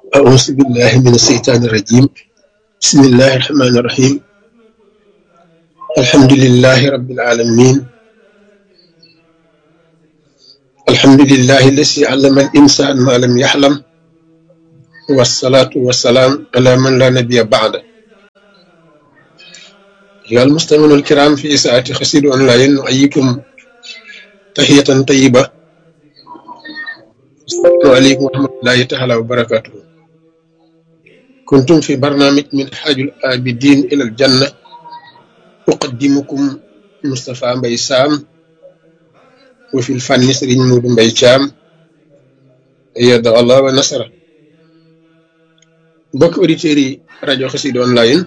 أعوذ بالله من الشيطان الرجيم. بسم الله الرحمن الرحيم. الحمد لله رب العالمين. الحمد لله الذي علم الإنسان ما لم يحلم، والصلاة والسلام على من لا نبي بعده. أيها المستمعون الكرام، في ساعة خسير أونلاين نحييكم تحية طيبة. السلام عليكم ورحمة الله تعالى وبركاته. كنتم في برنامج من حاج الآبدين إلى الجنة. أقدمكم مصطفى مباي سام، وفي الفن سرين مود مباي شام، أيد الله ونصره. mbokk auditeurs yi rajo Xassida online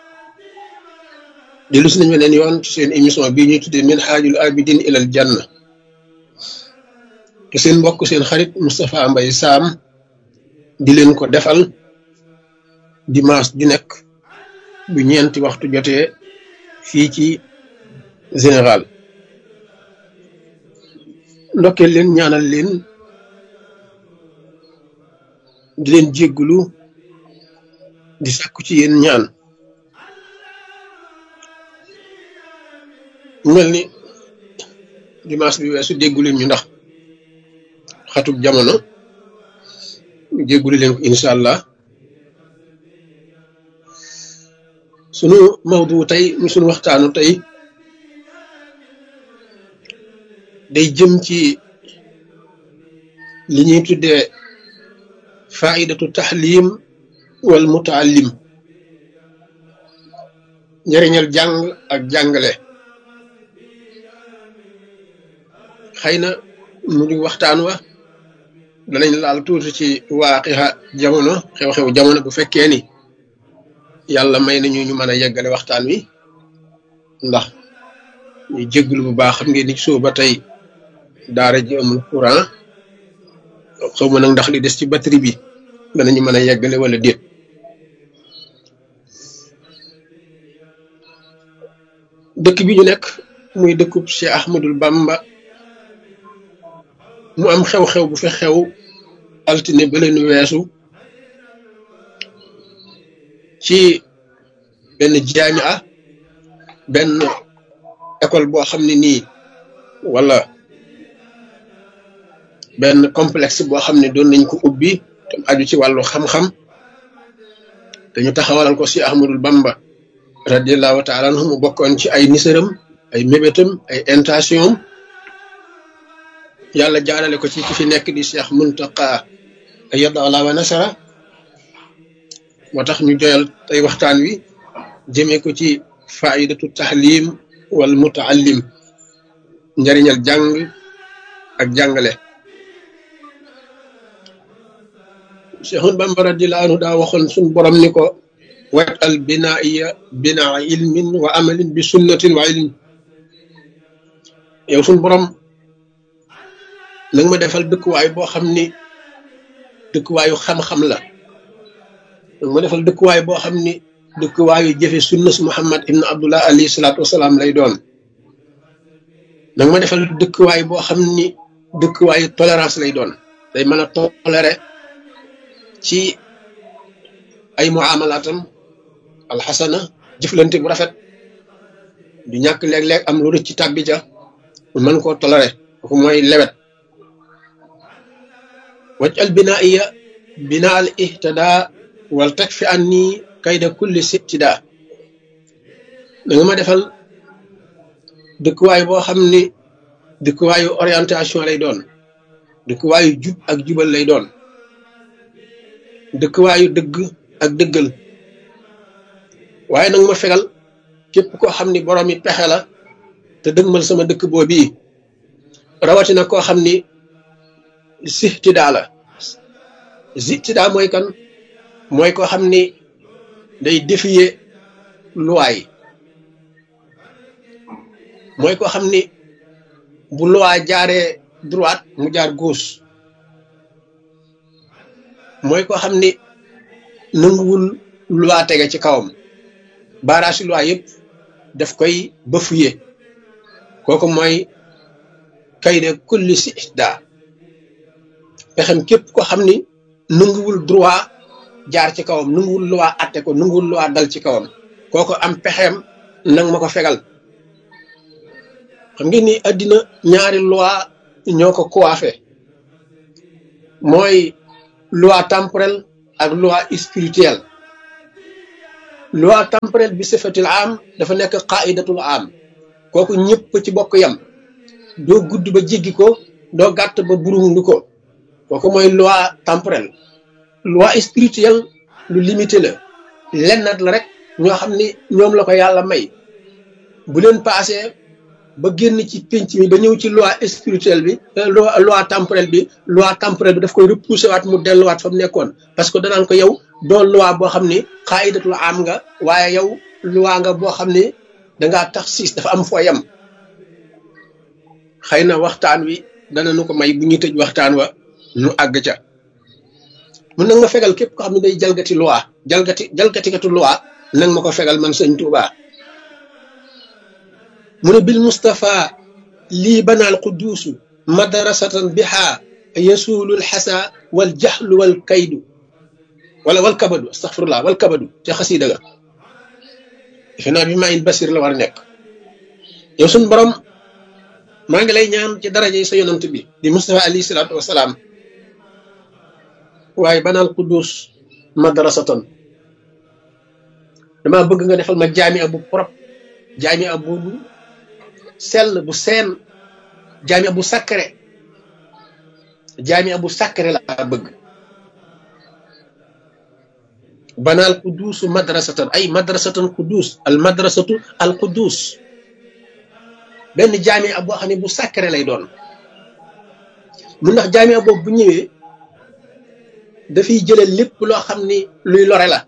dellu si nañu leen yoon ci seen émission bii ñuy tuddee min xaajul abidin ilal janna te seen mbokk seen xarit Moustapha Mbaye Sam di leen ko defal dimanche ju nekk bu ñeenti waxtu jotee fii ci Sénégal. ndokkeel leen, ñaanal leen, di leen jéggulu, di sàkku ci yéen ñaan. mel ni dimanche bi weesu déggu leen ñu ndax xatub jamono, jéggulu leen ko incha allah. sunu mawdu tey mu sunu waxtaanu tey day jëm ci li ñuy tuddee faidatu taxlim wal mutaallim, njëriñal jàng ak jàngale. xëy na mu ngi waxtaan wa danañ laal tuuti ci waaqixa jamono, xew-xew jamono, bu fekkee ni yàlla may nañu ñu mën a yeggale waxtaan wi, ndax ñu jégglu bu baax. xam ngeen ni soo ba tey daara ji amul courant, xaw ma nag ndax li des ci batterie bi danañu mën a yeggale wala déet. dëkk bi ñu nekk muy dëkkub Cheikh Ahmadul Bamba, mu am xew-xew bu fi xew altine ba leen weesu ci benn jaamia, benn école boo xam ne nii, wala benn complexe boo xam ne doon nañ ko ubbi te aju ci wàllu xam-xam, dañu taxawalal ko Cheikh Ahmadul Bamba radiallahu taala anhu. mu bokkoon ci ay nisaram, ay mébétam, ay intention. yàlla jaarale ko ci ki fi nekk di Cheikh Muntaqa ayyada Allah wa nasara. moo tax ñu joyal tey waxtaan wi jëmee ko ci faidatu tahlim wal mutaallim, njariñal jàng ak jàngale. Cheikh Bamba radiyallahu anhu daa waxoon suñ borom ni ko wat al binaiya binaa ilmin wa amalin bi sunnatin wa ilm. yow suñ borom nanga ma defal dëkkuwaay boo xam ni dëkkuwaayu xam-xam la, nanga ma defal dëkkuwaay boo xam ni dëkkuwaayu jëfe sunnas Muhammad ibn Abdullah alayhi salaatu wasalaam lay doon. nanga ma defal dëkkuwaay boo xam ni dëkkuwaayu tolérance lay doon, day mën a toléré ci ay muamalaatam alxasana, jëflante bu rafet, du ñàkk léeg-léeg am lu rëcc ci tàbbi ja, mu mën koo toléré. kooku mooy lewet. waj'al binaiya binaa al ihtada wal takfi anni kayda kulli sitida. da nga ma defal dëkkuwaay boo xam ni dëkkuwaayu orientation lay doon, dëkkuwaayu jub ak jubal lay doon, dëkkuwaayu dëgg ak dëggal. waaye nag ma fegal képp koo xam ni borom yi pexe la te dëgmal sama dëkk boobu, rawatina koo xam ni sihtidaa la. sihtidaa mooy kan? mooy koo xam ni day défier loi yi, mooy koo xam ni bu loi jaaree droite mu jaar gauche, mooy koo xam ni nanguwul loi tege ci kawam, baaraasi loi yëpp daf koy bafouer. kooku mooy kayda kulli sihtidaa, pexem képp ko xam ni nanguwul droit jaar ci kawam nanguwul loi atte ko nanguwul loi dal ci kawam kooko am pexeem nang ma ko fegal xam ngeen ni àddina ñaari loi ñoo ko coiffé mooy loi temporelle ak loi spirituelle loi temporelle bi sifatil am dafa nekk qaidatul am kooku ñëpp ci bokk yam doo gudd ba jéggi ko doo gàtt ba burundu ko kooku mooy loi temporelle loi spirituelle lu limité la lennat la rek ñoo xam ni ñoom la ko yàlla may bu leen passé ba génn ci pénc mi ba ñëw ci loi spirituelle bi loi temporelle bi daf koy repoussé waat mu delluwaat fa mu nekkoon parce que danaan ko yow doo loi boo xam ni xaayidatul am nga waaye yow loi nga boo xam ni dangaa tax siis dafa am foo yem xëy na waxtaan wi dana nu ko may bu ñu tëj waxtaan wa nu àgg ca mun nag ma fegal képp ko xam ne day jalgati loi jalgatikatu loi nag ma ko fegal man sëñ Tuubaa mu ne bil Mustafa lii banaal quduusu madrasatan biha yasuulul xasa wal jaxlu wal kaydu wal kabadu astaxfirullah wal kabadu te xasiida ga defe naa bi maa in basir la war a nekk yow suñ borom maa ngi lay ñaan ci daraja yi sa yonant bi di Mustafa alayhi salaatu wasalaam waaye banaal quduus madrasatan dama bëgg nga defal ma jaami bu propre jaami bu sell bu seen jaami bu sacré laa bëgg banaal quduusu madrasatan ay madrasatan quduus al madrasatu al quduus benn jaami boo xam ne bu sacré lay doon mu ndax jaami boobu bu ñëwee dafay jëlee lépp loo xam ni luy lore la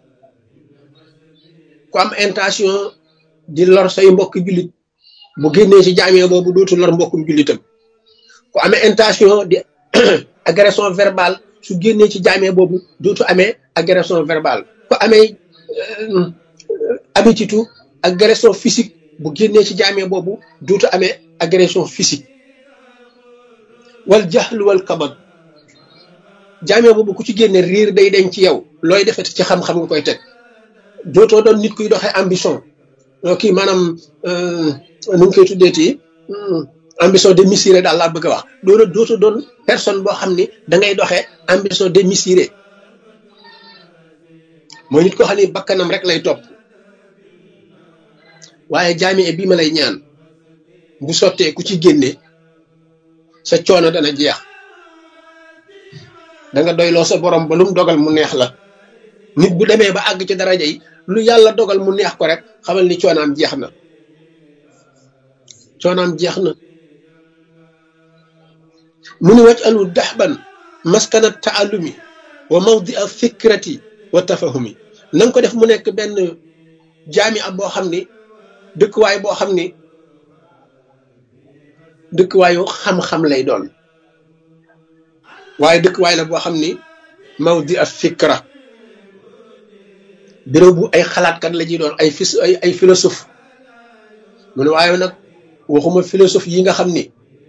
ku am intention di lor say mbokk jullit bu génnee ci jaamee boobu dootu lor mbokkum jullitam ku amee intention di agression verbale su génnee ci jaamee boobu dootu amee agression verbale ku amee habitude agression physique bu génnee ci jaamee boobu dootu amee agression physique wal jaxlu wal kabad jaamee boobu ku ci génne riir day deñ ci yow looy defete ci xam-xam nga koy teg dootoo doon nit kuy doxee ambition kii maanaam nu ngi koy tuddeeti ambition démesurée daal laa bëgg a wax dootoo doon personne boo xam ni da ngay doxee ambition démesurée mooy nit koo xam ni bakkanam rek lay topp waaye jaami bii ma lay ñaan bu sottee ku ci génne sa coono dana jeex da nga doyloo sa borom ba lu mu dogal mu neex la nit bu demee ba àgg ci daraja yi lu yàlla dogal mu neex ko rek xamal ni coonaam jeex na mu ni waj alu daxban maskana taallumi wa mawdi a fikrati wa tafahumi na nga ko def mu nekk benn jaami ab boo xam ni dëkkuwaay boo xam ni dëkkuwaayu xam-xam lay doon waaye dëkkuwaay la boo xam ni mawdi a fikra béréb bu ay xalaatkat la ji doon ay philosophe mu ne waaye nag waxuma philosophe yi nga xam ni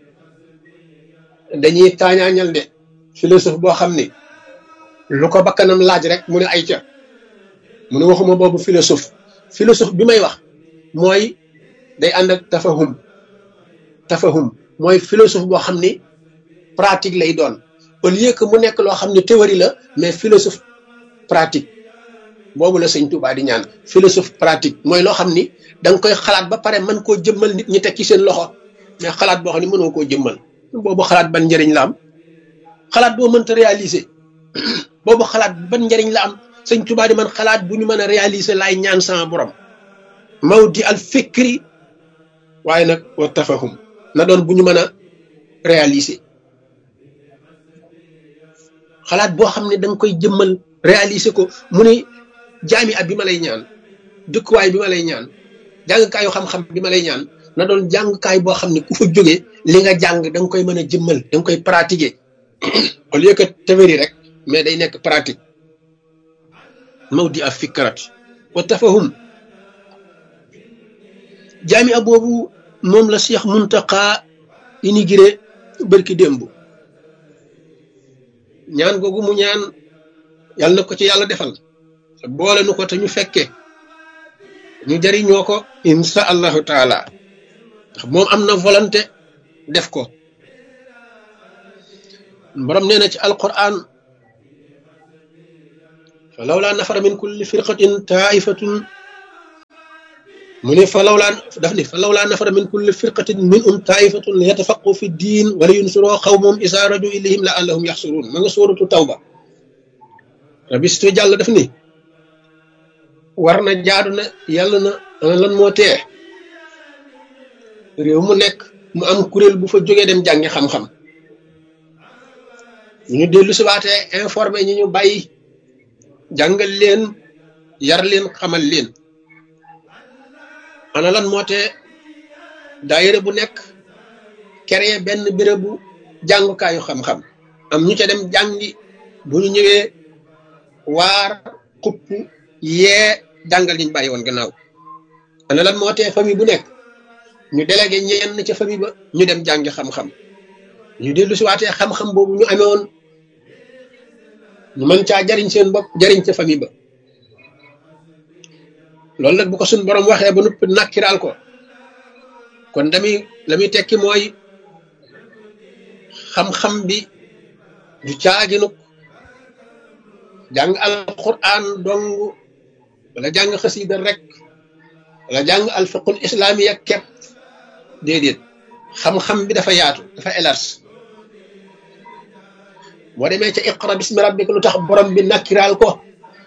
dañuy taañaañal de philosophe boo xam ni lu ko bakkanam laaj rek mu ne ay ca mu ne waxuma boobu philosophe bi may wax mooy day ànd ak tafahum mooy philosophe boo xam ni pratique lay doon au lieu que mu nekk loo xam ne théorie la mais philosophe pratique boobu la sëñ Tuubaa di ñaan philosophe pratique mooy loo xam ni da nga koy xalaat ba pare mën koo jëmmal nit ñi teg ci seen loxo mais xalaat boo xam ne mënoo koo jëmmal boobu xalaat ban njëriñ la am xalaat boo mënta réaliser boobu xalaat ban njëriñ la am sëñ Tuubaa di man xalaat bu ñu mën a réaliser laay ñaan sama borom mawdi al fikri waaye nag wa tafahum na doon bu ñu mën a réaliser xalaat boo xam ne da nga koy jëmmal réaliser ko mu ne jaami ab bi ma lay ñaan dëkkuwaay bi ma lay ñaan jàngkaayu xam-xam bi ma lay ñaan na doon jàngkaay boo xam ne ku fa jógee li nga jàng da nga koy mën a jëmmal da nga koy pratiquer au lieu que théorie rek mais day nekk pratique mawdi a fikrat wa tafahum jaami ab boobu moom la Cheikh Muntaqa inauguré bërki démb ñaan googu mu ñaan yàlla na ko ci yàlla defal te boole nu ko te ñu fekke ñu jariñoo ko insha allahu taala ndax moom am na volonté def ko borom nee na ci alquran fa lawla nafara min kulli firqatin taifatun mu ne fa lawla daf ni fa lawla nafara min kulli firqatin minhum taifatun yatafaqu fi ddin wala yunsuroo xawmahum isa raju ilayhim la allahum yaxsurun ma nga suuratu tawba rabbi situ jàll daf ni war na jaadu na yàlla na ana lan moo tee réew mu nekk mu am kuréel bu fa jógee dem jàngi xam-xam ñu dellu si waatee informé ñi ñu bàyyi jàngal leen yar leen xamal leen ana lan moo tee daayira bu nekk créé benn bérébu jàngukaayu xam-xam am ñu ca dem jàngi bu ñu ñëwee waar xupp yee jàngal liñ bàyyi woon gannaaw ana lan moo tee famille bu nekk ñu délégué ñenn ca famille ba ñu dem jàngi xam-xam ñu dellu si waatee xam-xam boobu ñu amee woon ñu mën caa jariñ seen bopp jariñ ca famille ba loolu nag bu ko suñ borom waxee ba noppi nakkiraal ko kon la muy tekki mooy xam-xam bi du caaginuk jàng alquran dong wala jàng xasida rek wala jàng alfiqul islamiya kepp déedéet xam-xam bi dafa yaatu dafa élargi boo demee ca iqra bismi rabbika lu tax borom bi nakkiraal ko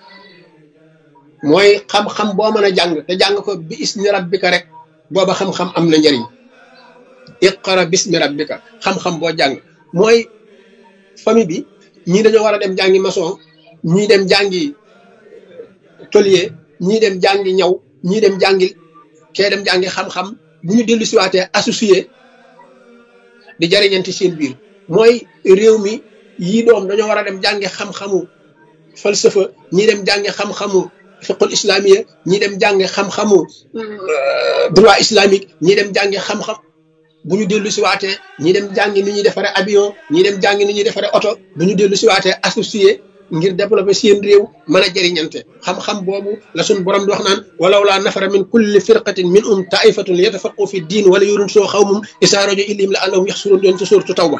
mooy xam-xam boo mën a jàng te jàng ko bi ismi rabbika rek booba xam-xam am na njariñ iqra bismi rabbika xam-xam boo jàng mooy famille bi ñii dañoo war a dem jàngi maçon ñii dem jàngi tôlier ñii dem jàngi ñaw ñii dem jàngi kee dem jàngi xam-xam bu ñu dellu siwaatee associé di jariñanti seen biir mooy réew mi yii doom dañoo war a dem jàngi xam-xamu falsafa ñii dem jàngi xam-xamu fiqul islamiya ñii dem jàngi xam-xamu droit islamique ñii dem jàngi xam-xam bu ñu dellu siwaatee ñii dem jàngi ni ñuy defaree avion ñii dem jàngi ni ñuy defaree oto bu ñu dellu siwaatee associé ngir développer seen réew mën a jëriñante xam-xam boobu la suñ borom di wax naan walaw laa nafara min kulli firqatin minhum taifatun yatafaqu fi diin wala yurun soo xawmum isaa rajo ilim la allahum yaxsuroon doon ci suuratu tawba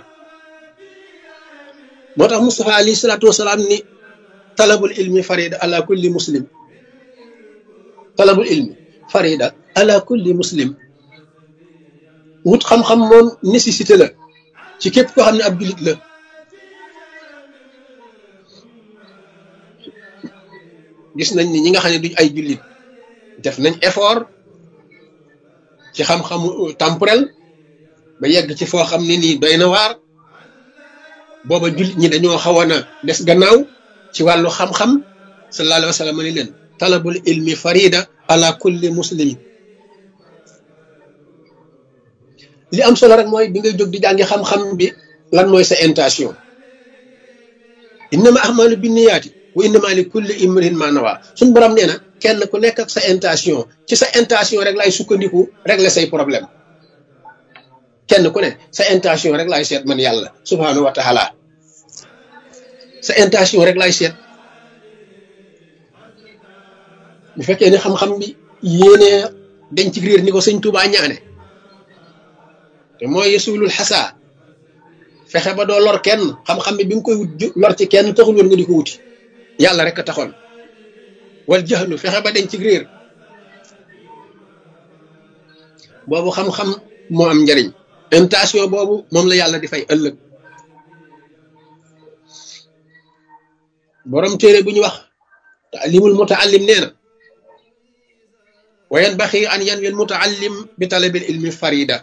moo tax Mustafa alayhi salaatu wasalaam ni talabul ilmi farida ala kulli muslim talabul ilmi farida ala kulli muslim wut xam-xam moom nécessité la ci képp koo xam ne ab jullit la gis nañ ni ñi nga xam ne duñ ay jullit def nañ effort ci xam-xamu temporel ba yegg ci foo xam ne nii doy na waar booba jullit ñi dañoo xawoon a des gannaaw ci wàllu xam-xam sallallahu alayhi wa sallam ni leen talabul ilmi farida ala kulli muslimin li am solo rek mooy bi ngay jóg di jàngi xam-xam bi lan mooy sa intention innama ahmalu binniyaati wa innama li kulli imrin ma nawa suñ borom nee na kenn ku nekk ak sa intention ci sa intention rek lay sukkandiku régler say problème kenn ku ne sa intention rek lay seet man yàlla subhanahu wa taala sa intention rek lay seet bu fekkee ne xam-xam bi yéene dañ ci réer ni ko sëñ Tuubaa ñaane te mooy yesulul xasaa fexe ba doo lor kenn xam-xam bi nga koy wut lor ci kenn taxul woon nga di ko wuti yàlla rek a taxoon wal jaxlu fexe ba dañ ci réer boobu xam-xam moo am njariñ intention boobu moom la yàlla di fay ëllëg borom téere bu ñu wax taalimul mutaallim nee na wa yanbaxi an yanwi al mutaallim bi talabil ilmi farida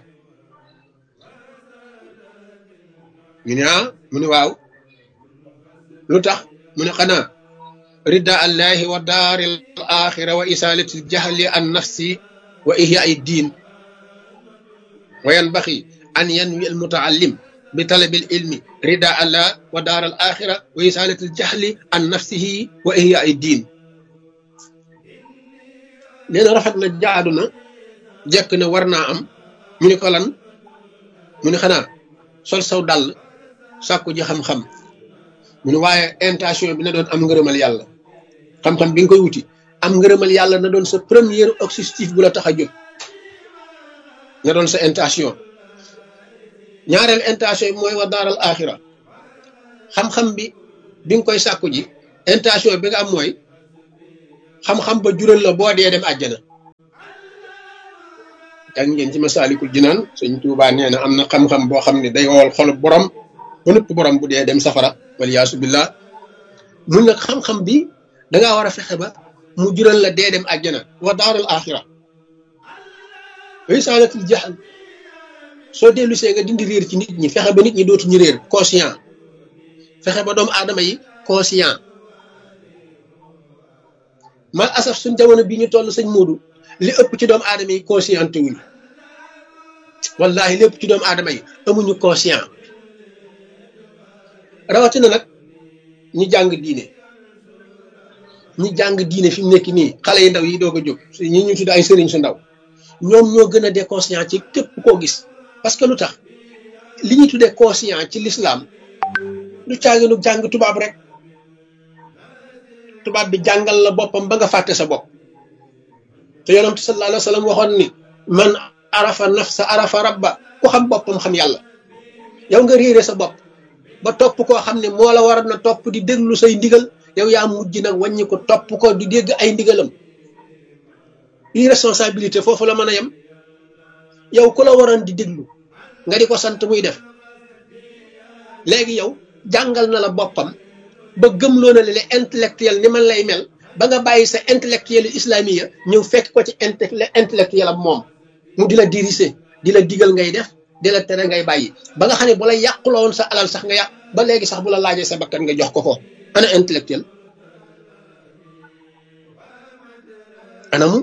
ñu ne mu ne waaw lu tax mu ne xanaa rida allahi wa daaril axira wa isalati jahli an nafsi wa ihyaai diin wa yanbaxi an yanwi al mutaallim bi talabil ilmi rida allah wa daaral axira wa isalati jahli an nafsihi wa ihyaai diin nee na rafet na jaadu na jekk na war naa am mu ne ko lan mu ne xanaa sol saw dàll sàkku ji xam-xam mu ne waaye intention bi na doon am ngërëmal yàlla xam-xam bi nga koy wuti am ngërëmal yàlla na doon sa premier objectif bu la tax a jóg na doon sa intention ñaareel intention bi mooy wa daaral axira xam-xam bi nga koy sàkku ji intention bi nga am mooy xam-xam ba jural la boo dee dem àjjana jàng ngeen ci Masaalikul Jinaan Sëñ Tuubaa nee na am na xam-xam boo xam ne day wowal xolu borom ba nëpp borom bu dee dem safara waliyaasu billah mun nag xam-xam bi dangaa war a fexe ba mu jural la dee dem àjjana wa daaral axira wa isaalatul jahl soo dellu see nga dindi réer ci nit ñi fexe ba nit ñi dootuñu réer conscient fexe ba doomu aadama yi conscient mal asaf suñ jamono bii ñu toll sëñ Moodu li ëpp ci doomu aadama yi conscienté wuñ wallahi lépp ci doomu aadama yi amuñu conscient rawatina nag ñi jàng diine fi mu nekk nii xale yi ndaw yi doog a jóg ñi ñu tudd ay sëriñ su ndaw ñoom ñoo gën a déconscient ci képp koo gis parce que lu tax li ñuy tuddee conscient ci l'islam lu caaginu jàng tubaab rek tubaab bi jàngal la boppam ba nga fàtte sa bopp te yonent sallallahu alayhi wa sallam waxoon ni man arafa nafsa arafa rabba ku xam boppam xam yàlla yow nga réere sa bopp ba topp koo xam ne moo la war na topp di déglu say ndigal yow yaa mujj nag wàññi ko topp ko di dégg ay ndigalam irresponsabilité foofu la mën a yem yow ku la waroon di déglu nga di ko sant muy def léegi yow jàngal na la boppam ba gëmloo na le intellectuel ni man lay mel ba nga bàyyi sa intellectuel islamiya ñëw fekk ko ci intellectuel am moom mu di la diriger di la digal ngay def di la tere ngay bàyyi ba nga xam ne bu la yàquloon sa alal sax nga yàq ba léegi sax bu la laajee sa bakkan nga jox ko ko ana intellectuel anamu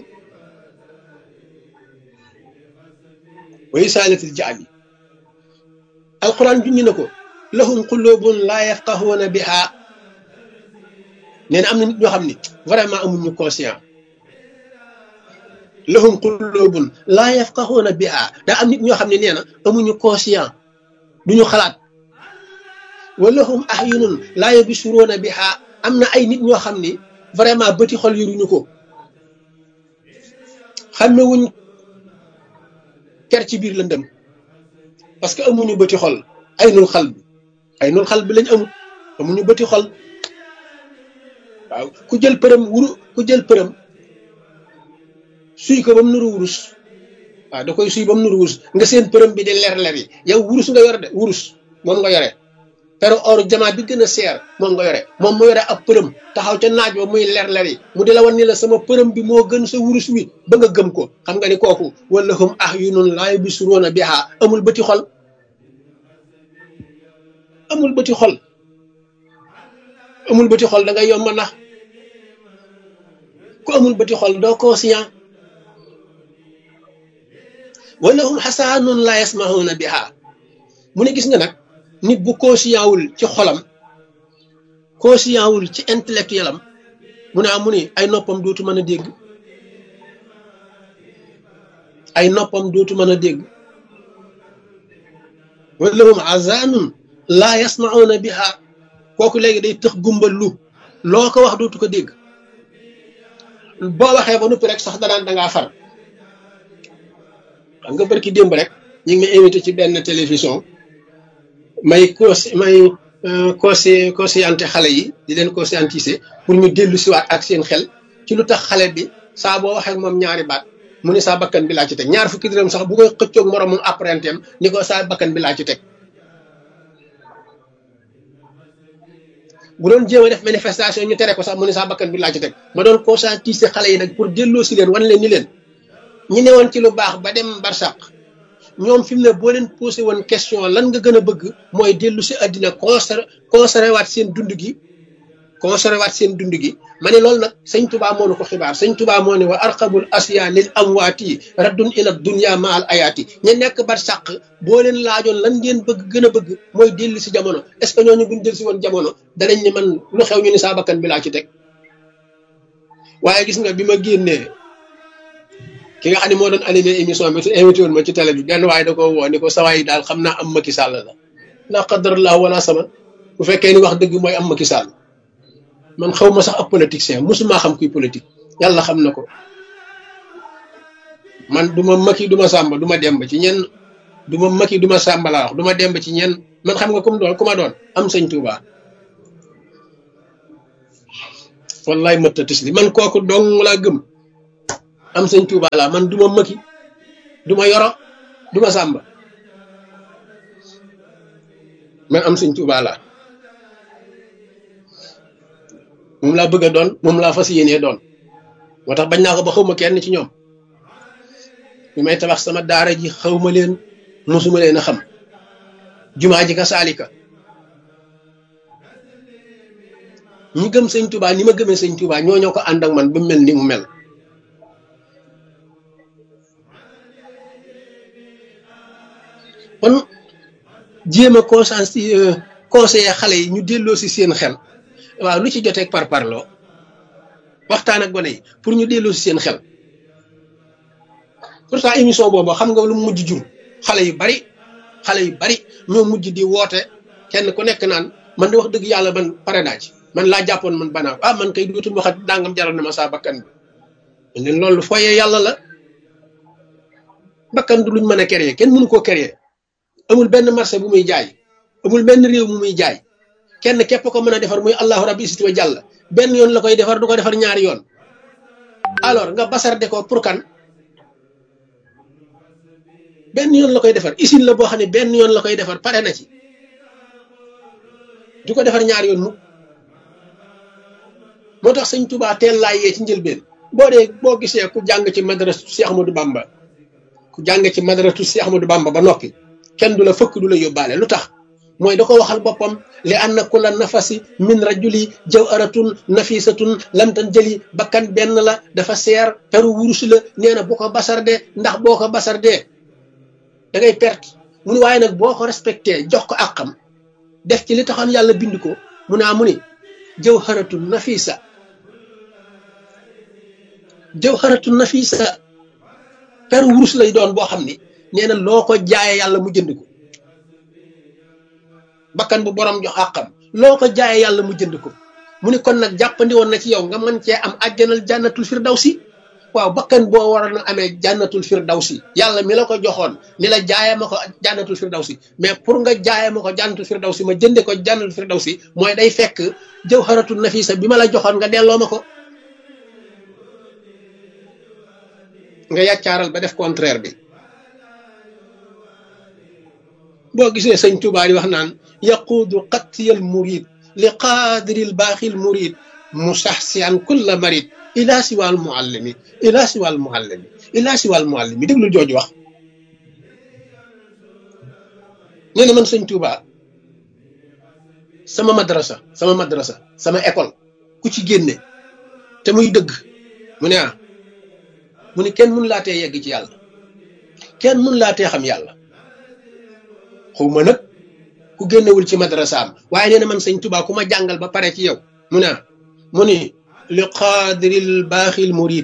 way saalatil jaali alquran junñi na ko lahum qulubun laa yafqahuuna biha nee na am na nit ñoo xam ne vraiment amuñu conscient lahum qulubun laa yafqahuuna biha daa am nit ñoo xam ne nee na amuñu conscient duñu xalaat wa lahum ahyunun laa yabsuruuna biha am na ay nit ñoo xam ne vraiment bëti xol yoruñu ko xamewuñ ker ci biir lëndëm parce que amuñu bëti xol aynul xal bi lañ amuñu bëti xol waaw ku jël përëm suy ko ba mu nuru wurus waaw da koy suy ba mu nuru wurus nga seen përëm bi di leer yi yow wurus nga yore de wurus moom nga yore pero or jamaa bi gën a seer moom nga yore moom mu yore ab përëm taxaw ca naaj ba muy leer yi mu di la wan ni la sama përëm bi moo gën sa wurus wi ba nga gëm ko xam nga ni kooku wala hum ahyunun laa yubsiruuna bihaa amul bëti xol amul bëti xol da ngay yomb nax ku amul bëti xol doo conscient wala hum xasaanun laa yasmahuuna bihaa mu ne gis nga nag nit bu conscient wul ci xolam conscient wul ci intellectuel am mu ne mu ni ay noppam dootu mën a dégg wala hum azaanun laa yasmahuuna bihaa kooku léegi day tëx gumbal lu loo ko wax dootu ko dégg boo waxee ba noppi rek sax danaan dangaa far xam nga barki démb rek ñu ngi may invité ci benn télévision may conscienté xale yi di leen conscientiser pour ñu dellu siwaat ak seen xel ci lu tax xale bi saa boo waxee moom ñaari baat mu ne saa bakkan bi laa ci teg ñaar fukki dërëm sax bu koy xëccoog moromum apprenti-am ni ko saa bakkan bi laa ci teg bu doon jéem a def manifestation ñu tere ko sax mu ne saa bakkan bi laa ci teg ma doon conscientiser xale yi nag pour delloo si leen wan leen ni leen ñi newoon ci lu baax ba dem barsàq ñoom fi mu ne boo leen posé woon question lan nga gën a bëgg mooy dellu si àddina conservé waat seen dund gi ma ne loolu nag sëñ Tuubaa moo nu ko xibaar sëñ Tuubaa moo ne wa arqabul asya lil amwaati raddun ila dunya ma al ayaati ña nekk barsàq boo leen laajoon lan ngeen gën a bëgg mooy dellu si jamono est-ce que ñooñu buñ dellu si woon jamono danañ ne man lu xew ñu ni saa bakkan bi laa ci teg waaye gis nga bi ma génnee ki nga xam ne moo doon animé émission bi te invité woon ma ci télé bi benn waaye da ko woo ni ko sawaay daal xam naa am Macky Sall la qadarallah wala sama bu fekkee ni wax dëgg mooy am Macky Sall man xaw ma sax ab politicien musuma xam kuy politique yàlla xam na ko man duma Macky duma Samba duma Demba ci ñenn duma Macky duma Samba laa wax duma Demba ci ñenn man xam nga ku ma doon am sëñ Touba wallaay mëtta tis li man kooku dong laa gëm am sëñ Touba laa man duma Macky duma Yoro duma Samba man am sëñ Touba laa moom laa bëgg a doon moom laa fas yéenee doon moo tax bañ naa ko ba xawma kenn ci ñoom bi may tabax sama daara ji xawma leen mosuma leen a xam jumaa ji ka saalika ñi gëm sëñ Touba ni ma gëmee sëñ Touba ñoo ko ànd ak man ba mel ni mu mel kon jéem a conseiller xale yi ñu delloo si seen xel waaw lu ci joteeg par parloo waxtaan ak gone yi pour ñu delloo si seen xel pourtant émission boobu xam nga lu mu mujj jur xale yu bari ñoo mujj di woote kenn ku nekk naan man de wax dëgg yàlla man pare naa ci man laa jàppoon man banaa man kay dootul waxat dangam jaral na ma saa bakkan bi man leen loolu fooyee yàlla la bakkan du luñ mën a créer kenn mënu koo créer amul benn marché bu muy jaay amul benn réew mu muy jaay kenn képp ko mën a defar muy allahu rabbi isiti wa jàll benn yoon la koy defar du ko defar ñaari yoon alors nga basarde ko pour kan benn yoon la koy defar usine la boo xam ne benn yoon la koy defar pare na ci du ko defar ñaari yoon mu moo tax sëñ Touba teel laa yee ci njëlbeen boo gisee ku jàng ci madrasu Cheikh Ahmadou Bamba ku jàng ci madrasu Cheikh Ahmadou Bamba ba noppi kenn du la fëkk du la yóbbaale lu tax mooy da ko waxal boppam li anna kulla nafasi min rajuli jawharatun nafisatun lamtan jëli bakkan benn la dafa seer peru wurus la nee na bu ko basardee ndax boo ko basardee da ngay perte mu ni waaye nag boo ko respecté jox ko àqam def ci li taxoon yàlla bind ko mu ni jawharatun nafisa peru wurus lay doon boo xam ni nee na loo ko jaayee yàlla mu jënd ko bakkan bu borom jox àqam loo ko jaayee yàlla mu jënd ko mu ni kon nag jàppandi woon na ci yow nga mën cee am àjjanal jànnatul firdawsi waaw bakkan boo waroon a amee jànnatul firdawsi yàlla mi la ko joxoon ni la jaayee ma ko jànnatul firdawsi mais pour nga jaayee ma ko jànnatul firdawsi ma jënde ko jànnatul firdawsi mooy day fekk jawharatul nafisa bi ma la joxoon nga delloo ma ko nga yàccaaral ba def contraire bi boo gisee sëñ Tuubaa di wax naan yaquudu qattiyal murid li qaadiril baaxil murid musaxsiyan kulla marid ila siwal muallimi déglu jooju wax nee na man sëñ Tuubaa sama madrasa sama école ku ci génne te muy dëgg mu ne mu ni kenn mun laa tee yegg ci yàlla kenn mun laa tee xam yàlla xawma nag ku génnewul ci madrasaam waaye nee na man sëñ Tuubaa ku ma jàngal ba pare ci yow mu ni li qaadiril baaxil murid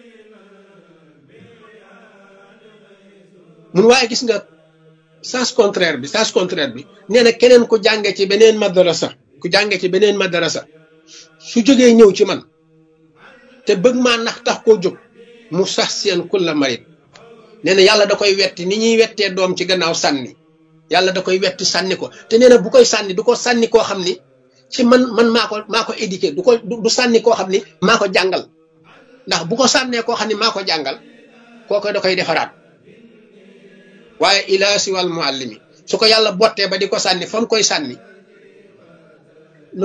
mun waaye gis nga sens contraire bi nee na keneen ku jànge ci beneen madrasa su jógee ñëw ci man te bëgg maa nax tax koo jóg mu sax seen kulla marid nee na yàlla da koy wetti ni ñuy wettee doom ci gannaaw sànni yàlla da koy wetti sànni ko te nee na bu koy sànni du ko sànni koo xam ni ci man maa ko éduqué du sànni koo xam ni maa ko jàngal ndax bu ko sànnee koo xam ni maa ko jàngal kooko da koy defaraat waaye ila siwal muallimi su ko yàlla bottee ba di ko sànni fa mu koy sànni na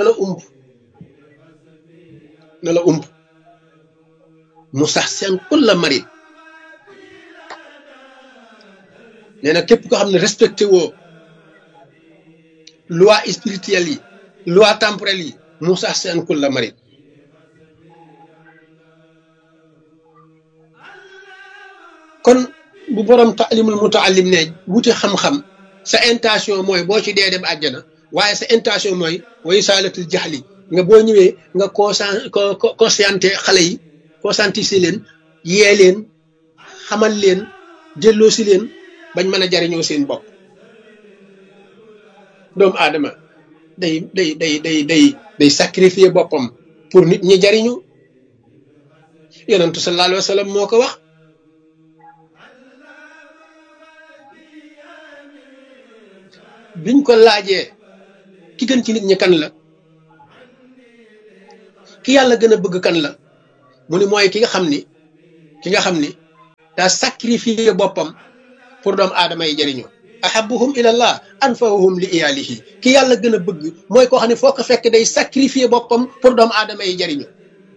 la ump mu sax seen kulla marid nee na képp ko xam ne respecté woo loi spirituelle yi loi temporelle yi mu sax seen kulla marid kon bu borom taalimul mutaallim ne wuti xam-xam sa intention mooy boo ci dee dem àjjana waaye sa intention mooy way saalatul jaxli nga boo ñëwee nga conscienté xale yi conscientiser leen yee leen xamal leen delloo si leen bañ mën a jariñoo seen bopp doomu aadama day sacrifier boppam pour nit ñi jariñu yonentu sallallahu alayhi wa sallam moo ko wax biñ ko laajee ki gën ci nit ñi kan la ki yàlla gën a bëgg kan la mu ni mooy ki nga xam ni daa sacrifier boppam pour doomu aadama yi jariñu ahabuhum ilallah anfa'uhum li iyalihi ki yàlla gën a bëgg mooy koo xam ne foo ko fekk day sacrifier boppam pour doomu aadama yi jariñu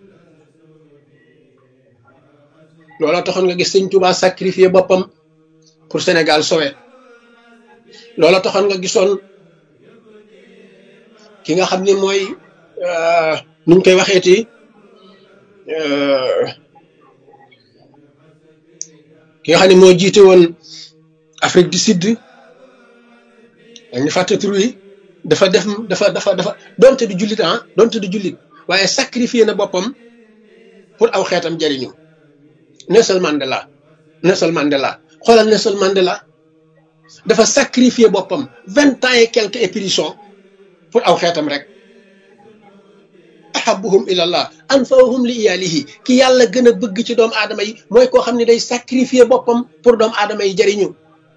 looloo taxoon nga gis Sëñ Tuubaa sacrifier boppam pour Sénégal sowe looloo taxoon nga gisoon ki nga xam ni mooy nuñ koy waxeeti ki nga xam ne moo jiite woon Afrique du Sud dañu fàtte tur yi dafa donte du jullit waaye sacrifié na boppam pour aw xeetam jariñu Nelson Mandela xoolal Nelson Mandela dafa sacrifié boppam 20 ans et quelques éprisons pour aw xeetam rek ahabuhum ilallah anfa'uhum li iyalihi ki yàlla gën a bëgg ci doomu aadama yi mooy koo xam ne day sacrifier boppam pour doomu aadama yi jariñu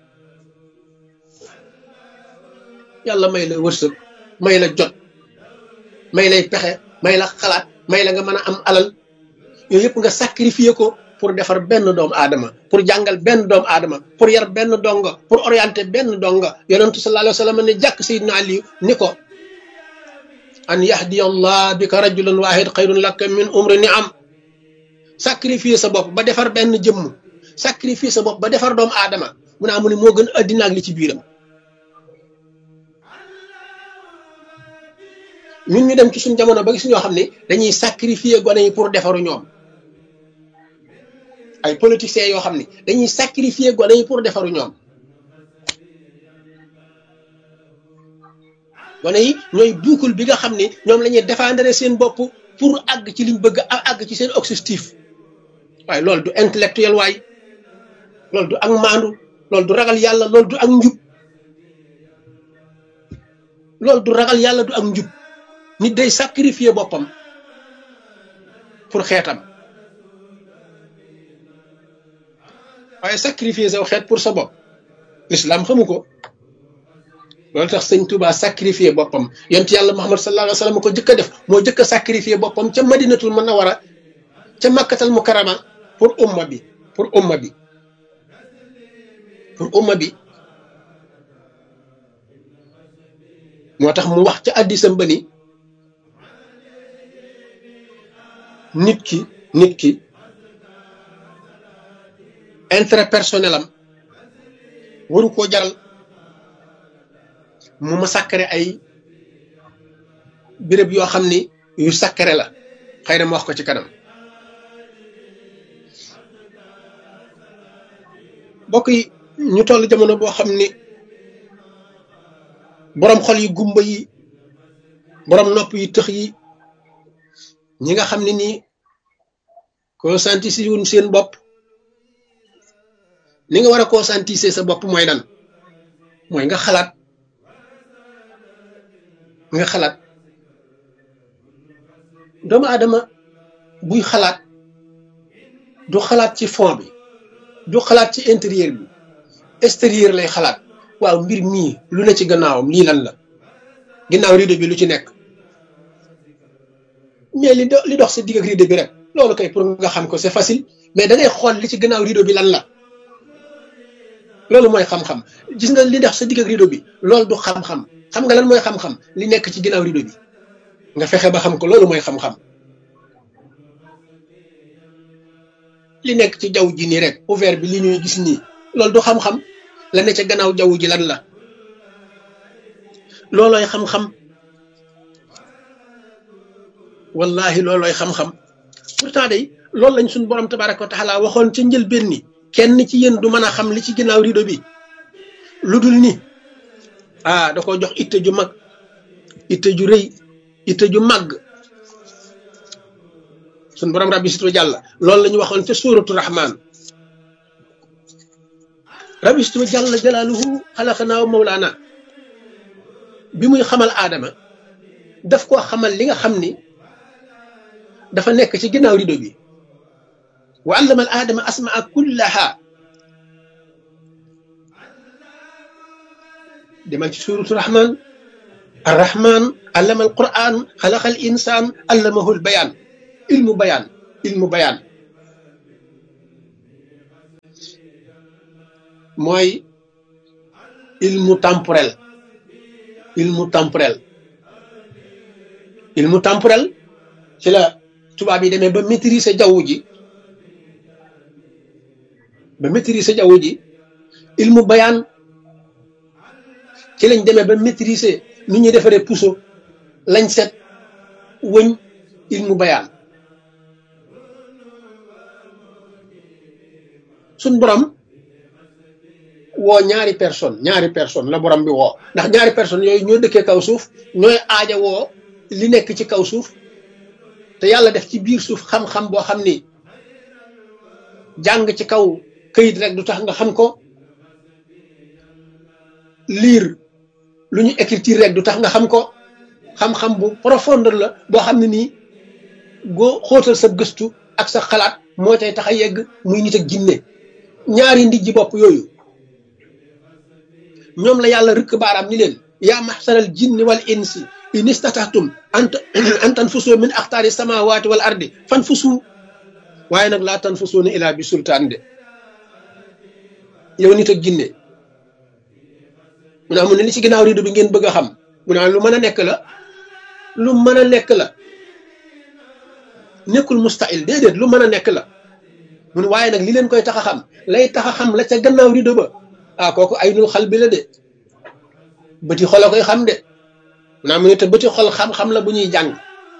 yàlla may la wërsëg may la jot may lay pexe may la xalaat may la nga mën a am alal yooyu yëpp nga sacrifier ko pour defar benn doomu aadama pour jàngal benn doomu aadama pour yar benn donga pour orienter benn donga yonentu sallallahu alayhi wa sallam ne jàkk Seydina Ali ni ko an yahdiya Allah bika rajulan wahid xayrun laka min umri ni'am sacrifier sa bopp ba defar benn jëmm sacrifier sa bopp ba defar doomu aadama mu naa mu ne moo gën addina ak li ci biiram ñun ñu dem ci suñ jamono ba gis ñoo xam ne dañuy sacrifier gone yi pour defaru ñoom ay politiciens yoo xam ne dañuy sacrifier gone yi pour defaru ñoom gone yi ñooy buukul bi nga xam ne ñoom la ñuy défendre seen bopp pour àgg ci liñ bëgg a àgg ci seen objectif waaye loolu du intellectuel waay loolu du ak maandu loolu du ragal yàlla loolu du ak njub loolu du ragal yàlla du ak njub nit day sacrifier boppam pour xeetam waaye sacrifier saw xeet pour sa bopp l'islam xamu ko loolu tax Sëñ Tuubaa sacrifier boppam yonent yàlla Muhammad sallallahu alayhi wa sallam ko jëkk a def moo jëkk a sacrifier boppam ca Madinatul Munawwara ca Makkatal Mukarrama pour umma bi moo tax mu wax ca addisam ba ni nit ki intérêt personnel am waru koo jaral mu ma sàkkare ay béréb yoo xam ni yu sàkkare la xëy na ma wax ko ci kanam bokk yi ñu toll jamono boo xam ni boroom xol yi gumba yi boroom nopp yi tëx yi ñi nga xam ne nii conscientiser wuñ seen bopp ni nga war a conscientiser sa bopp mooy lan mooy nga xalaat doomu aadama buy xalaat du xalaat ci fond bi du xalaat ci intérieur bi extérieur lay xalaat waaw mbir mii lu ne ci gannaawam lii lan la ginnaaw rideau bi lu ci nekk mais li dox sa digg ak rideau bi rek loolu kay pour nga xam ko c'est facile mais da ngay xool li ci gannaaw rideau bi lan la loolu mooy xam-xam gis nga li dox sa digg ak rideau bi loolu du xam-xam xam nga lan mooy xam-xam li nekk ci ginnaaw rideau bi nga fexe ba xam ko loolu mooy xam-xam li nekk ci jaww ji nii rek ouvert bi li ñuy gis nii loolu du xam-xam la ne ca gannaaw jaww ji lan la loolooy xam-xam wallahi loolooy xam-xam pourtant day loolu lañ suñ borom tabaraka wa taala waxoon ca njëlbéen ni kenn ci yéen du mën a xam li ci ginnaaw rideau bi lu dul ni da ko jox itte ju mag itte ju rëy itte ju màgg suñ borom rabbi situ jàlla loolu la ñu waxoon ca suuratu rahman rabbi situ jàlla jalaaluhu xalaqanaa wa mawlaana bi muy xamal aadama daf koo xamal li nga xam ni dafa nekk ci ginnaaw rido bi wa allama al aadama asmaa kullaha demal ci suuratu rahman arrahman allama al quran xalaqa al insan allamahu al bayaan ilmu bayaan mooy ilmu temporel ci la tubaab yi demee ba maîtriser jaww ji ilmu bayaan ci lañ demee ba maîtriser nu ñuy defaree puso lañ set wëñ ilmu bayaan suñ borom woo ñaari personne la borom bi woo ndax ñaari personne yooyu ñoo dëkkee kaw suuf ñooy aaja woo li nekk ci kaw suuf te yàlla def ci biir suuf xam-xam boo xam ni jàng ci kaw këyit rek du tax nga xam ko lire lu ñu écriture rek du tax nga xam ko xam-xam bu profondeur la boo xam ne nii goo xóotal sa gëstu ak sa xalaat moo cay tax a yegg muy nit ak jinne ñaari ndijji bopp yooyu ñoom la yàlla rëkk baaraam ni leen yaa maxsaral jinni wal insi in istatahtum an tanfusu min axtaari samawati wal ardi fanfusu waaye nag laa tanfusuuna ilaa bi sultaan de yow nit ak jinne mu ne amu ne li ci ginnaaw rido bi ngeen bëgg a xam mu ne lu mën a nekk la nekkul mustahil déedéet lu mën a nekk la mu ne waaye nag li leen koy tax a xam lay tax a xam la ca gannaaw rido ba kooku ay nul xal bi la de bëti xol a koy xam de naa mu ne te bëti xol xam-xam la bu ñuy jàng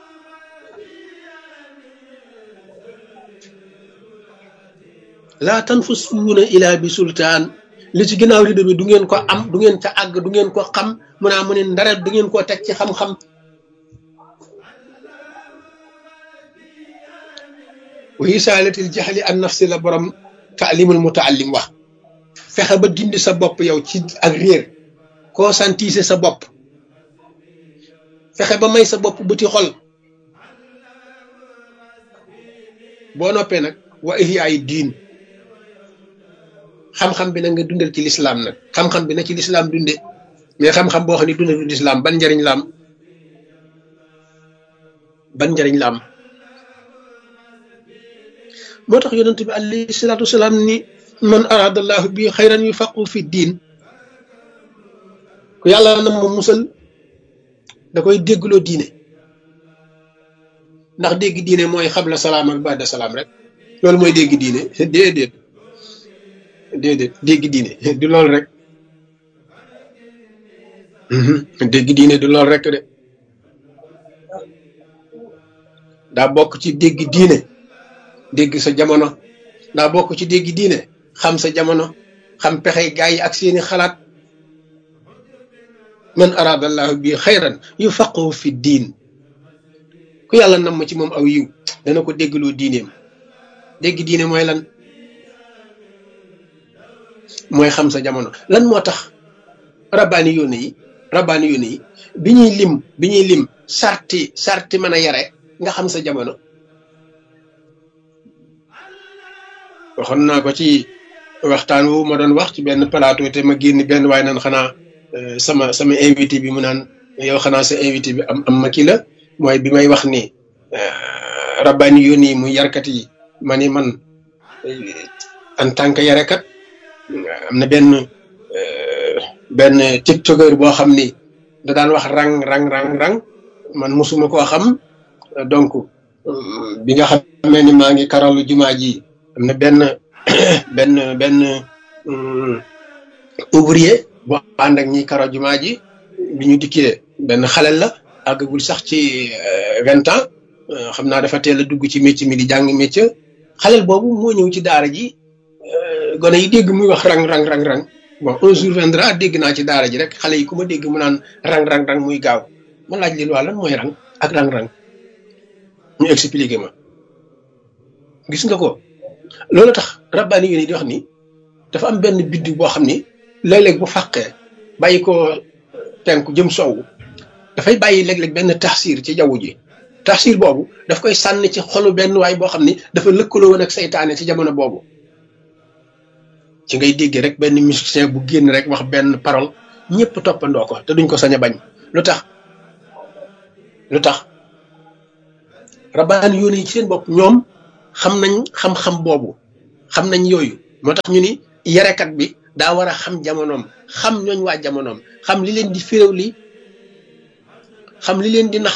laa tanfusuuna ilaa bi sultaan li ci ginnaaw rido bi du ngeen ko am du ngeen ca àgg du ngeen ko xam mu naa mu ne ndara du ngeen koo teg ci xam-xam wa isaalatil jaxli an nafsi la borom taalimul mutaallim wax fexe ba dindi sa bopp yow ci ak réer conscientiser sa bopp fexe ba may sa bopp bëti xol boo noppee nag wa ihyaay diin xam-xam bi nag nga dundal ci lislaam nag xam-xam bi na ci lislaam dunde mais xam-xam boo xam ne dundal lislaam ban njariñ la am moo tax yonent bi alayhi salaatu wasalaam ni man aradallahu bi xayran yufaqu fi diin ku yàlla na ma musal da koy déggloo diine ndax dégg diine mooy xabla salaam ak ba'da salaam rek loolu mooy dégg diine déedéet dégg diine du loolu rek dégg diine du loolu rek de daa bokk ci dégg diine dégg sa jamono daa bokk ci dégg diine xam sa jamono xam pexey gaay yi ak seeni xalaat man aradallahu bi xayran yufaqihu fi diin ku yàlla nam ma ci moom aw yiw dana ko déggloo diineem dégg diine mooy lan mooy xam sa jamono lan moo tax rabbaani yoone yi bi ñuy lim sarti mën a yare nga xam sa jamono waxoon naa ko ci waxtaan wu ma doon wax ci benn plateau te ma génn benn waaye naan xanaa sama invité bi mu naan yow xanaa sa invité bi am ma kii la mooy bi may wax ni rabbaani yoon yi muy yarkat yi ma ni man en tant que yarekat am na benn tiktokeur boo xam ni da daan wax rang man mosuma koo xam donc bi nga xamee ni maa ngi karalu jumaa ji am na benn ouvrier boo ànd ak ñi karo jumaa ji bi ñu dikkee benn xalel la àggagul sax ci 20 ans xam naa dafa teel a dugg ci métier mi di jàng métier xalel boobu moo ñëw ci daara ji gone yi dégg muy wax rang bon un jour viendra dégg naa ci daara ji rek xale yi ku ma dégg mu naan rang muy gaaw ma laaj leen waa lan mooy rang ak rang ñu expliqué ma gis nga ko loolu tax rabbaani yi di wax ni dafa am benn biddiw boo xam ni léeg-léeg bu fàqee bàyyi ko penku jëm sowu dafay bàyyi léeg-léeg benn taxsiir ci jaww ji taxsiir boobu daf koy sànni ci xolu benn waay boo xam ni dafa lëkkaloo woon ak seytaane ci jamono boobu ci ngay dégg rek benn musicien bu génn rek wax benn parole ñëpp toppandoo ko te duñ ko sañ a bañ lu tax rabaan yoon yi ci seen bopp ñoom xam nañ xam-xam boobu xam nañ yooyu moo tax ñu ni yarekat bi daa war a xam jamonoom xam ñooñ waa jamonoom xam li leen di féréw li xam li leen di nax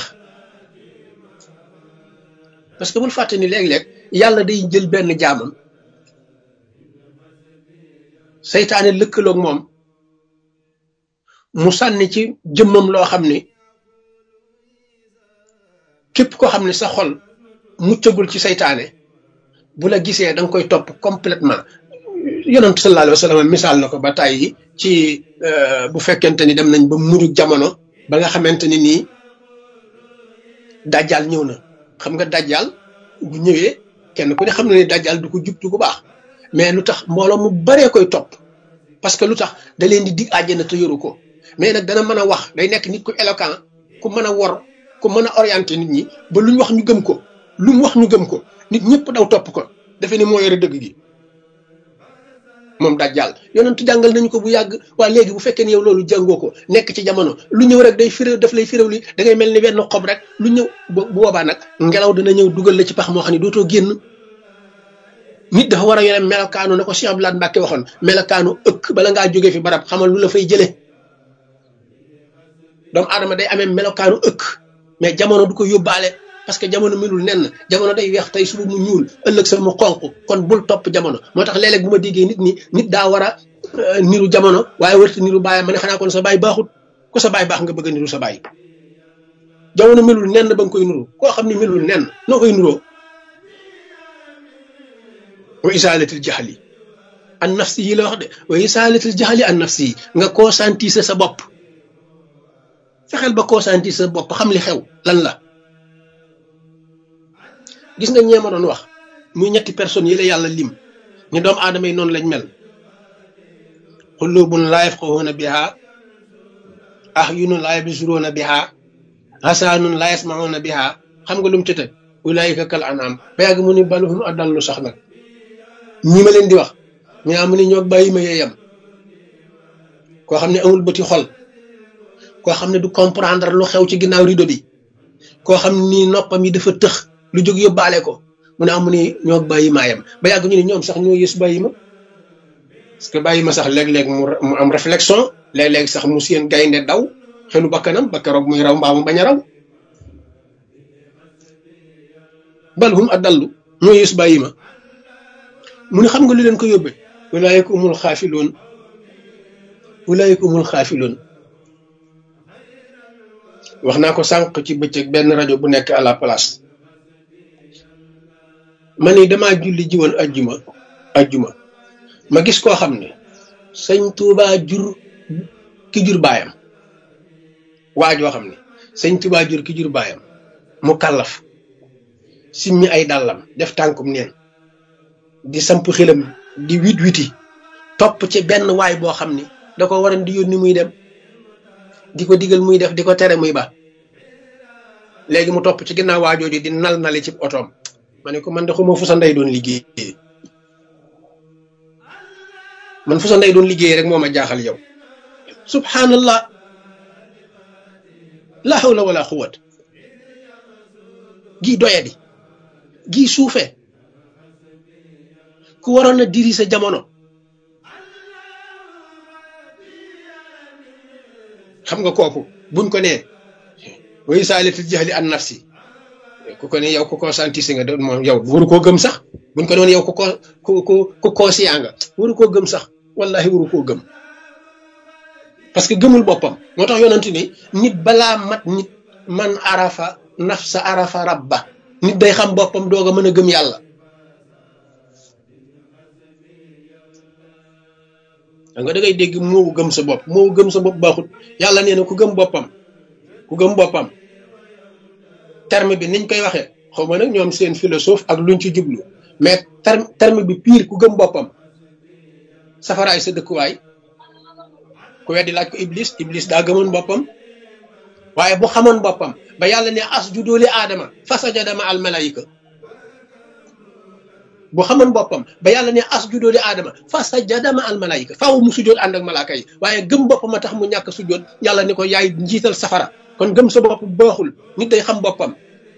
parce que bul fàtte ni léeg-léeg yàlla day jël benn jaamam seytaane lëkkaloog moom mu sànni ci jëmmam loo xam ni képp koo xam ne sa xol muccagul ci seytaane bu la gisee da nga koy topp complètement yonent sallallahu alayhi wa sallam misaal na ko ba tàyyi ci bu fekkente ni dem nañ ba mujj jamono ba nga xamante ni nii dajjal ñëw na xam nga dajjal bu ñëwee kenn ku ne xam na ni dajjal du ko jubtu bu baax mais lu tax mbooloo mu baree koy topp parce que lu tax da leen di dig àjjana te yoru ko mais nag dana mën a wax day nekk nit ku éloquent ku mën a wor ku mën a orienté nit ñi ba lu ñu wax ñu gëm ko lu mu wax ñu gëm ko nit ñëpp daw topp ko defe ni moo yore dëgg gi moom dajjal yonent jàngal nañu ko bu yàgg waa léegi bu fekkee ni yow loolu jàngoo ko nekk ci jamono lu ñëw rek day firé daf lay firéw li da ngay mel ni wenn xob rek lu ñëw bu boobaa nag ngelaw dana ñëw dugal la ci pax moo xam ne dootoo génn nit dafa war a yore melokaanu na ko Cheikh Abdoulaye Mbacke waxoon melokaanu ëkk bala ngaa jógee fi barab xamal lu la fay jëlee doomu aadama day amee melokaanu ëkk mais jamono du ko yóbbaale parce que jamono melul nenn jamono day weex tey suba mu ñuul ëllëg sa mu xonq kon bul topp jamono moo tax léeg-léeg bu ma déggee nit daa war a niru jamono waaye warta niru baayam ma ne xanaa kon sa baay baaxut ku sa baay baax nga bëgg a niru sa baay jamono melul nenn ba nga koy nuru koo xam ne melul nenn noo koy nuroo wa isaalatil jaxli an nafsi yi la wax de wa isaalatil jaxli an nafsi yi nga conscientiser sa bopp fexeel ba conscientiser sa bopp xam li xew lan la gis nga ñeema doon wax muy ñetti personnes yi la yàlla lim ñu doomu aadama yi noonu lañ mel qulubun laa yafqahuuna biha ahyunun laa yabsuruuna biha hasaanun laa yasmahuuna biha xam nga lu mu ci teg ulaayika kal an'aam ba yàgg mu ni balhum adallu sax nag ñi ma leen di wax ñu naa mu ni ñoo bàyyi ma yeeyam koo xam ne amul bëti xol koo xam ne du comprendre lu xew ci ginnaaw rido bi koo xam ne nii noppam yi dafa tëx lu jóg yóbbaale ko mu ne amu ni ñoo bàyyi maayam ba yàgg ñu ne ñoom sax ñoo yës bàyyi ma parce que bàyyi ma sax léeg-léeg mu am réflexion léeg-léeg sax mu seen gaynde daw xelu bakkanam ba keroog muy raw mbaa mu bañ a raw balhum adallu ñoo yës bàyyi ma mu ne xam nga lu leen ko yóbbee ulaayika humul xaafiloon ulaayika humul xaafiloon wax naa ko sànq ci bëccëg benn rajo bu nekk à la place ma ni damaa julli ji woon ajjuma ma gis koo xam ne sëñ Tuubaa jur ki jur baayam waa joo xam ne sëñ Tuubaa jur ki jur baayam mu kàllaf simmi ay dàllam def tànkum neen di samp xelam di witi topp ci benn waay boo xam ni da ko waran di yónni muy dem di ko digal muy def di ko tere muy ba léegi mu topp ci ginnaaw waajooju di nal ci otoom ma ne ko man de xuma fu sa ndey doon liggéey man fu sa ndey doon liggéey rek moo ma jaaxal yow subhanallah la hawla wala quwwat gii doyadi gii suufe ku waroon a diri sa jamono xam nga kooku buñ ko nee way saalitul jahli an nafsi ku ko ne yow ku conscientisé nga doon moom yow waru koo gëm sax buñ ko doon yow ku conscient nga waru koo gëm sax wallahi waru koo gëm parce que gëmul boppam moo tax yonent ni nit balaa mat nit man arafa nafsa arafa rabba nit day xam boppam doog a mën a gëm yàlla nga da ngay dégg moo gëm sa bopp baaxut yàlla nee na ku gëm boppam terme bi niñ koy waxee xaw ma nag ñoom seen philosophe ak luñ ci jublu mais terme bi pire ku gëm boppam safaraay sa dëkkuwaay ku weddi laaj ko iblis daa gëmoon boppam waaye bu xamoon boppam ba yàlla ne asjudu li aadama fa sajada ma al malaayika bu xamoon boppam ba yàlla ne asjudu li aadama fa sajada ma al malaayika faaw mu sujjoot ànd ak malaaka yi waaye gëm boppam a tax mu ñàkk sujjoot yàlla ni ko yaay njiital safara kon gëm sa bopp baaxul nit day xam boppam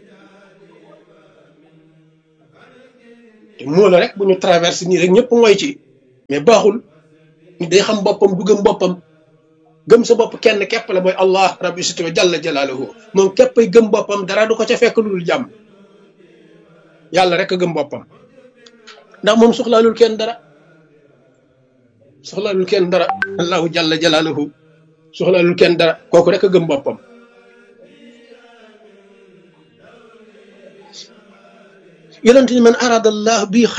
te moo la rek bu ñu traversé nii rek ñëpp mooy ci mais baaxul nit day xam boppam du gëm boppam gëm sa bopp kenn képp la mooy allah rabbi siti wa jalla jalaaluhu moom képpay gëm boppam dara du ko ca fekk lu dul jàmm yàlla rek a gëm boppam ndax moom soxlaalul kenn dara soxlaalul kenn dara allahu jalla jalaaluhu soxlaalul kenn dara kooku rek a gëm boppam yonent ni man arada allah bi